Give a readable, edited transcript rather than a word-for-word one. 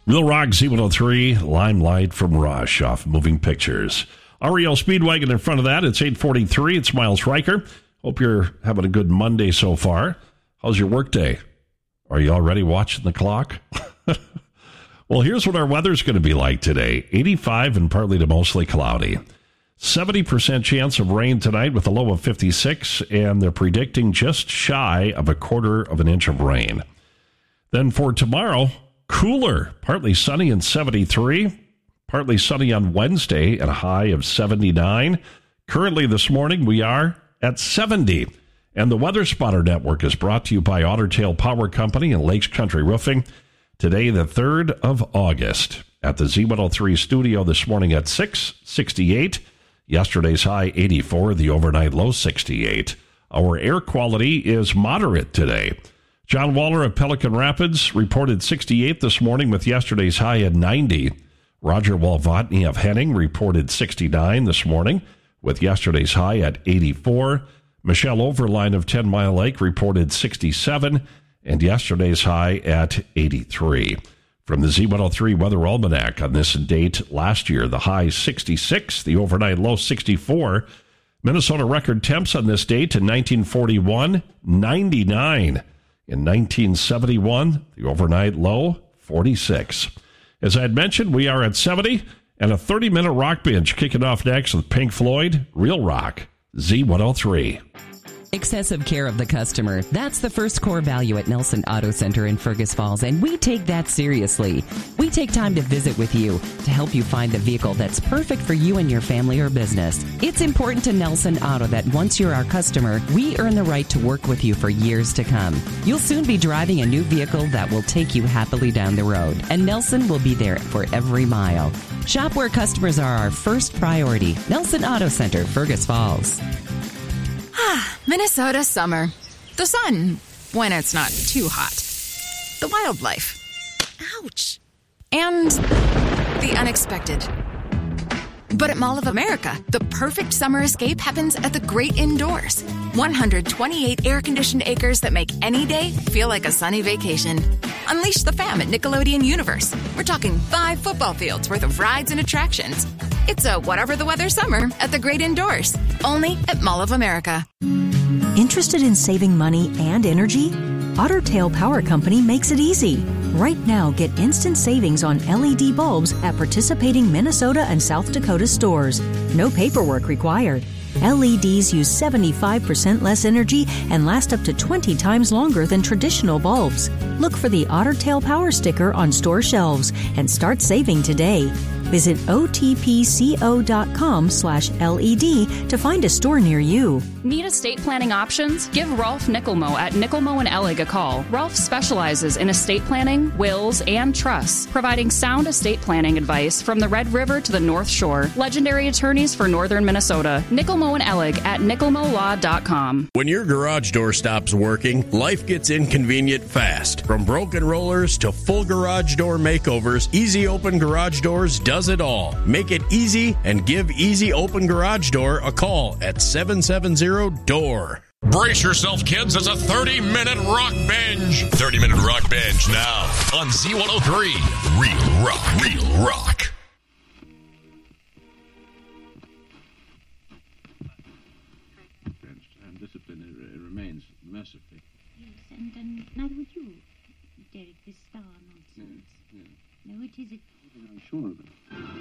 Real Rock Z103, Limelight from Rush off Moving Pictures. REO Speedwagon in front of that. It's 8:43. It's Miles Riker. Hope you're having a good Monday so far. How's your work day? Are you already watching the clock? Well, here's what our weather's going to be like today. 85 and partly to mostly cloudy. 70% chance of rain tonight with a low of 56, and they're predicting just shy of a quarter of an inch of rain. Then for tomorrow, cooler, partly sunny and 73, partly sunny on Wednesday and a high of 79. Currently this morning we are at 70. And the Weather Spotter Network is brought to you by Otter Tail Power Company and Lakes Country Roofing. Today, the 3rd of August. At the Z103 studio this morning at 68. Yesterday's high 84, the overnight low 68. Our air quality is moderate today. John Waller of Pelican Rapids reported 68 this morning with yesterday's high at 90. Roger Walvotny of Henning reported 69 this morning with yesterday's high at 84. Michelle Overline of 10 Mile Lake reported 67 and yesterday's high at 83. From the Z103 Weather Almanac on this date last year, the high 66, the overnight low 64. Minnesota record temps on this date in 1941, 99. In 1971, the overnight low, 46. As I had mentioned, we are at 70, and a 30-minute rock binge kicking off next with Pink Floyd, Real Rock, Z103. Excessive care of the customer. That's the first core value at Nelson Auto Center in Fergus Falls, and we take that seriously. We take time to visit with you to help you find the vehicle that's perfect for you and your family or business. It's important to Nelson Auto that once you're our customer, we earn the right to work with you for years to come. You'll soon be driving a new vehicle that will take you happily down the road, and Nelson will be there for every mile. Shop where customers are our first priority. Nelson Auto Center, Fergus Falls. Minnesota summer. The sun, when it's not too hot. The wildlife. Ouch. And the unexpected. But at Mall of America, the perfect summer escape happens at the great indoors. 128 air-conditioned acres that make any day feel like a sunny vacation. Unleash the fam at Nickelodeon Universe. We're talking 5 football fields worth of rides and attractions. It's a whatever the weather summer at the great indoors. Only at Mall of America. Interested in saving money and energy? Otter Tail Power Company makes it easy. Right now, get instant savings on LED bulbs at participating Minnesota and South Dakota stores. No paperwork required. LEDs use 75% less energy and last up to 20 times longer than traditional bulbs. Look for the Otter Tail Power sticker on store shelves and start saving today. Visit otpco.com/LED to find a store near you. Need estate planning options? Give Rolf Nickelmo at Nickelmo and Ellig a call. Rolf specializes in estate planning, wills, and trusts, providing sound estate planning advice from the Red River to the North Shore. Legendary attorneys for northern Minnesota. Nickelmo and Ellig at nickelmolaw.com. When your garage door stops working, life gets inconvenient fast. From broken rollers to full garage door makeovers, Easy Open Garage Doors does it all. Make it easy and give Easy Open Garage Door a call at 770-DOOR. Brace yourself, kids. It's a 30-minute rock binge. 30-minute rock binge now on Z103. Real rock, real rock. And discipline remains mercifully. Yes, and neither would you, Derek, this star nonsense. Yeah. No, it isn't. I'm sure of it.